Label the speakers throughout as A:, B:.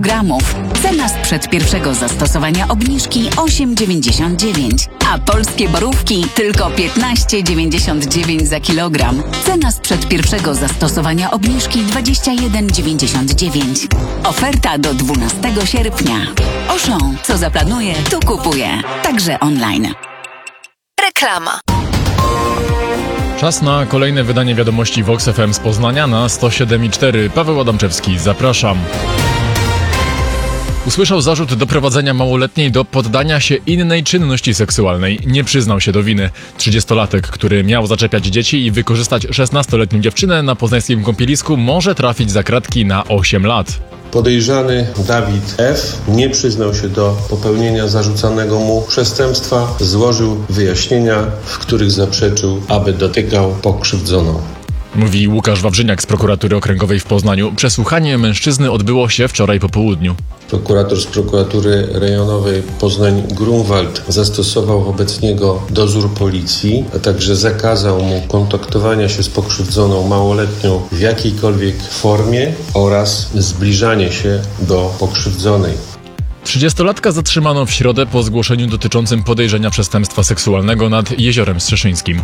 A: gramów. Cena sprzed pierwszego zastosowania obniżki 8,99, a polskie borówki tylko 15,99 za kilogram. Cena sprzed pierwszego zastosowania obniżki 21,99. Oferta do 12 sierpnia. Auchan, co zaplanuje, to kupuje. Także online.
B: Reklama.
C: Czas na kolejne wydanie wiadomości Vox FM z Poznania na 107,4. Paweł Adamczewski, zapraszam. Usłyszał zarzut doprowadzenia małoletniej do poddania się innej czynności seksualnej. Nie przyznał się do winy. 30-latek, który miał zaczepiać dzieci i wykorzystać 16-letnią dziewczynę na poznańskim kąpielisku, może trafić za kratki na 8 lat.
D: Podejrzany Dawid F. nie przyznał się do popełnienia zarzucanego mu przestępstwa, złożył wyjaśnienia, w których zaprzeczył, aby dotykał pokrzywdzoną.
C: Mówi Łukasz Wawrzyniak z prokuratury okręgowej w Poznaniu. Przesłuchanie mężczyzny odbyło się wczoraj po południu.
D: Prokurator z prokuratury rejonowej Poznań-Grunwald zastosował wobec niego dozór policji, a także zakazał mu kontaktowania się z pokrzywdzoną małoletnią w jakiejkolwiek formie oraz zbliżanie się do pokrzywdzonej.
C: 30-latka zatrzymano w środę po zgłoszeniu dotyczącym podejrzenia przestępstwa seksualnego nad Jeziorem Strzeszyńskim.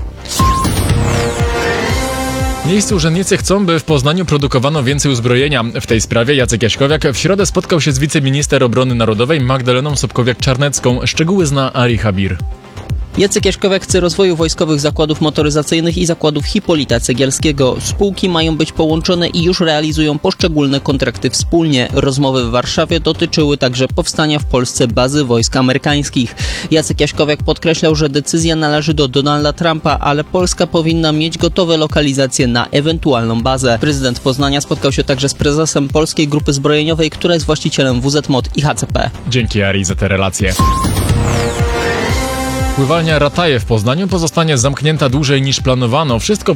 C: Miejscy urzędnicy chcą, by w Poznaniu produkowano więcej uzbrojenia. W tej sprawie Jacek Jaśkowiak w środę spotkał się z wiceminister obrony narodowej Magdaleną Sobkowiak-Czarnecką. Szczegóły zna Ari Habir.
E: Jacek Jaśkowiak chce rozwoju wojskowych zakładów motoryzacyjnych i zakładów Hipolita Cegielskiego. Spółki mają być połączone i już realizują poszczególne kontrakty wspólnie. Rozmowy w Warszawie dotyczyły także powstania w Polsce bazy wojsk amerykańskich. Jacek Jaśkowiak podkreślał, że decyzja należy do Donalda Trumpa, ale Polska powinna mieć gotowe lokalizacje na ewentualną bazę. Prezydent Poznania spotkał się także z prezesem Polskiej Grupy Zbrojeniowej, która jest właścicielem WZ-MOT i HCP.
C: Dzięki Ari za te relacje. Pływalnia Rataje w Poznaniu pozostanie zamknięta dłużej niż planowano. Wszystko